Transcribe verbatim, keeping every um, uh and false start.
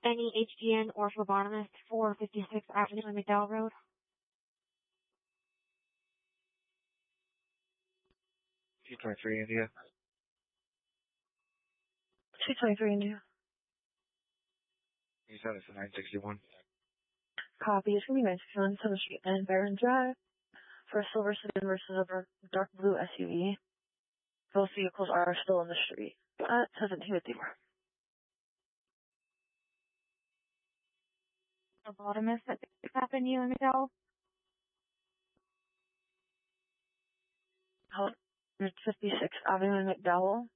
Any H D N or phlebotomist for fifty-six Avenue and McDowell Road? two twenty-three India. two twenty-three India. You said it's a nine sixty-one. Copy. It's going to be nine sixty-one Southern Street and Barron Drive for a silver sedan versus a dark blue S U V. Both vehicles are still in the street. That doesn't do it anymore. Phlebotomist at fifty-six Avenue and McDowell? fifty-six Avenue and McDowell.